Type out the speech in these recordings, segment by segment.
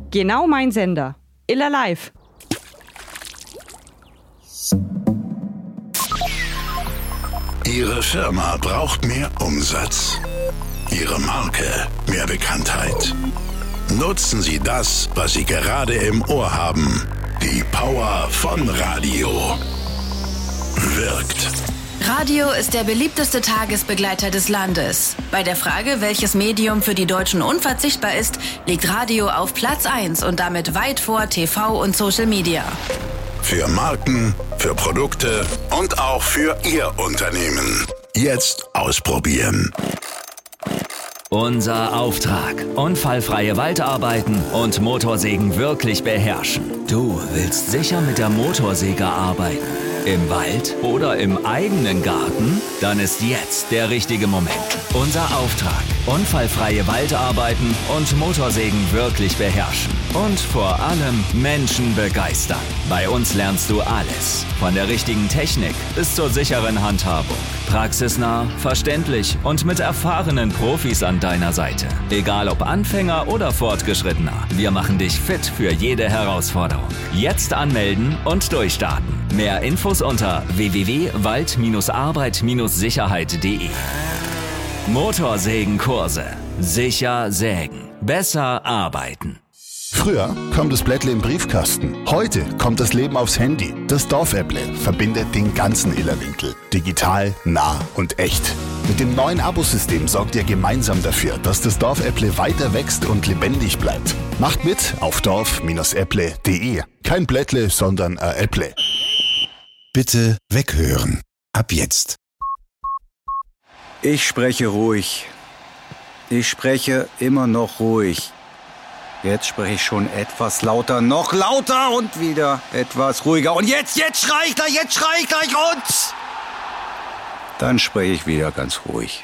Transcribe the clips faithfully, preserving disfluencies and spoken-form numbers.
Genau mein Sender. Iller Live. Ihre Firma braucht mehr Umsatz. Ihre Marke mehr Bekanntheit. Nutzen Sie das, was Sie gerade im Ohr haben. Die Power von Radio. Wirkt. Radio ist der beliebteste Tagesbegleiter des Landes. Bei der Frage, welches Medium für die Deutschen unverzichtbar ist, liegt Radio auf Platz eins und damit weit vor T V und Social Media. Für Marken, für Produkte und auch für Ihr Unternehmen. Jetzt ausprobieren. Unser Auftrag: unfallfreie Waldarbeiten und Motorsägen wirklich beherrschen. Du willst sicher mit der Motorsäge arbeiten? Im Wald oder im eigenen Garten? Dann ist jetzt der richtige Moment. Unser Auftrag: unfallfreie Waldarbeiten und Motorsägen wirklich beherrschen. Und vor allem Menschen begeistern. Bei uns lernst du alles. Von der richtigen Technik bis zur sicheren Handhabung. Praxisnah, verständlich und mit erfahrenen Profis an deiner Seite. Egal ob Anfänger oder Fortgeschrittener, wir machen dich fit für jede Herausforderung. Jetzt anmelden und durchstarten. Mehr Infos unter w w w punkt wald arbeit sicherheit punkt d e. Motorsägenkurse. Sicher sägen. Besser arbeiten. Früher kam das Blättle im Briefkasten. Heute kommt das Leben aufs Handy. Das Dorfäpple verbindet den ganzen Illerwinkel. Digital, nah und echt. Mit dem neuen Abosystem sorgt ihr gemeinsam dafür, dass das Dorfäpple weiter wächst und lebendig bleibt. Macht mit auf dorf äpple punkt d e. Kein Blättle, sondern ein Äpple. Bitte weghören. Ab jetzt. Ich spreche ruhig. Ich spreche immer noch ruhig. Jetzt spreche ich schon etwas lauter, noch lauter und wieder etwas ruhiger. Und jetzt, jetzt schrei ich gleich, jetzt schrei ich gleich und... Dann spreche ich wieder ganz ruhig.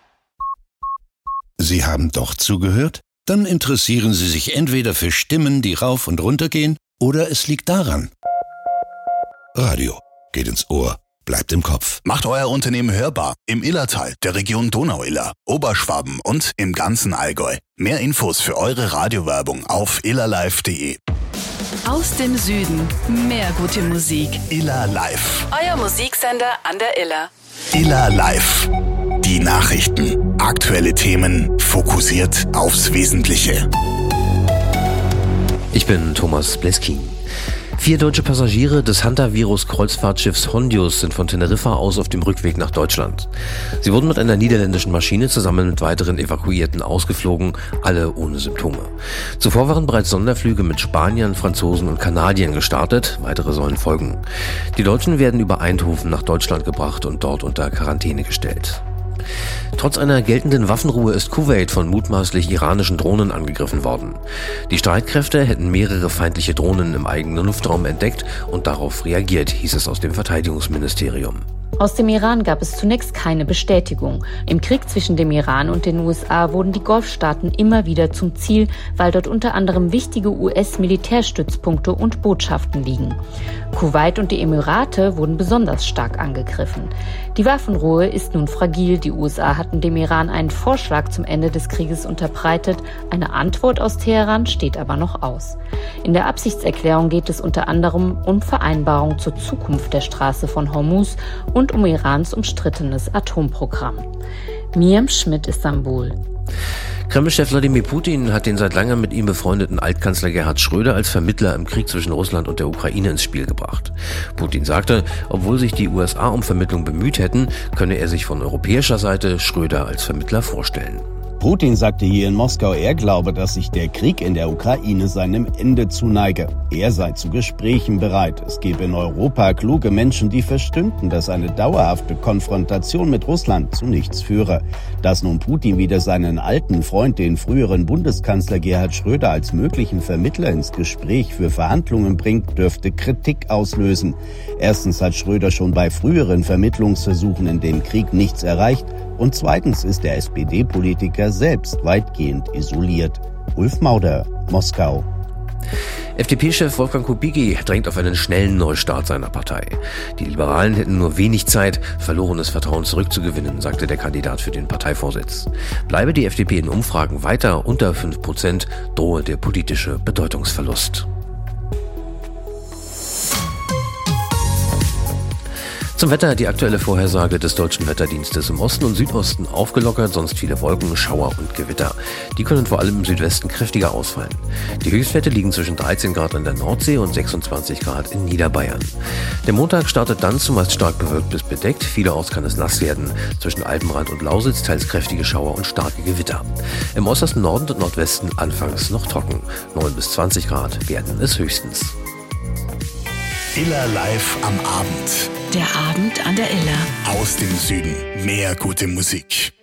Sie haben doch zugehört? Dann interessieren Sie sich entweder für Stimmen, die rauf und runter gehen, oder es liegt daran. Radio geht ins Ohr, bleibt im Kopf. Macht euer Unternehmen hörbar im Illertal, der Region Donau-Iller, Oberschwaben und im ganzen Allgäu. Mehr Infos für eure Radiowerbung auf illerlive punkt d e. Aus dem Süden, mehr gute Musik. Iller Live. Euer Musiksender an der Iller. Iller Live. Die Nachrichten. Aktuelle Themen, fokussiert aufs Wesentliche. Ich bin Thomas Bleskin. Vier deutsche Passagiere des Hantavirus-Kreuzfahrtschiffs Hondius sind von Teneriffa aus auf dem Rückweg nach Deutschland. Sie wurden mit einer niederländischen Maschine zusammen mit weiteren Evakuierten ausgeflogen, alle ohne Symptome. Zuvor waren bereits Sonderflüge mit Spaniern, Franzosen und Kanadiern gestartet, weitere sollen folgen. Die Deutschen werden über Eindhoven nach Deutschland gebracht und dort unter Quarantäne gestellt. Trotz einer geltenden Waffenruhe ist Kuwait von mutmaßlich iranischen Drohnen angegriffen worden. Die Streitkräfte hätten mehrere feindliche Drohnen im eigenen Luftraum entdeckt und darauf reagiert, hieß es aus dem Verteidigungsministerium. Aus dem Iran gab es zunächst keine Bestätigung. Im Krieg zwischen dem Iran und den U S A wurden die Golfstaaten immer wieder zum Ziel, weil dort unter anderem wichtige U S-Militärstützpunkte und Botschaften liegen. Kuwait und die Emirate wurden besonders stark angegriffen. Die Waffenruhe ist nun fragil. Die U S A hatten dem Iran einen Vorschlag zum Ende des Krieges unterbreitet. Eine Antwort aus Teheran steht aber noch aus. In der Absichtserklärung geht es unter anderem um Vereinbarungen zur Zukunft der Straße von Hormuz und um Irans umstrittenes Atomprogramm. Miriam Schmidt, Istanbul. Kreml-Chef Wladimir Putin hat den seit langem mit ihm befreundeten Altkanzler Gerhard Schröder als Vermittler im Krieg zwischen Russland und der Ukraine ins Spiel gebracht. Putin sagte, obwohl sich die U S A um Vermittlung bemüht hätten, könne er sich von europäischer Seite Schröder als Vermittler vorstellen. Putin sagte hier in Moskau, er glaube, dass sich der Krieg in der Ukraine seinem Ende zuneige. Er sei zu Gesprächen bereit. Es gebe in Europa kluge Menschen, die verstünden, dass eine dauerhafte Konfrontation mit Russland zu nichts führe. Dass nun Putin wieder seinen alten Freund, den früheren Bundeskanzler Gerhard Schröder, als möglichen Vermittler ins Gespräch für Verhandlungen bringt, dürfte Kritik auslösen. Erstens hat Schröder schon bei früheren Vermittlungsversuchen in dem Krieg nichts erreicht. Und zweitens ist der S P D-Politiker selbst weitgehend isoliert. Ulf Mauder, Moskau. F D P-Chef Wolfgang Kubicki drängt auf einen schnellen Neustart seiner Partei. Die Liberalen hätten nur wenig Zeit, verlorenes Vertrauen zurückzugewinnen, sagte der Kandidat für den Parteivorsitz. Bleibe die F D P in Umfragen weiter unter fünf Prozent, drohe der politische Bedeutungsverlust. Zum Wetter, die aktuelle Vorhersage des Deutschen Wetterdienstes: im Osten und Südosten aufgelockert, sonst viele Wolken, Schauer und Gewitter. Die können vor allem im Südwesten kräftiger ausfallen. Die Höchstwerte liegen zwischen dreizehn Grad an der Nordsee und sechsundzwanzig Grad in Niederbayern. Der Montag startet dann zumeist stark bewölkt bis bedeckt. Vielerorts kann es nass werden. Zwischen Alpenrand und Lausitz teils kräftige Schauer und starke Gewitter. Im äußersten Norden und Nordwesten anfangs noch trocken. neun bis zwanzig Grad werden es höchstens. Iller live am Abend. Der Abend an der Iller. Aus dem Süden. Mehr gute Musik.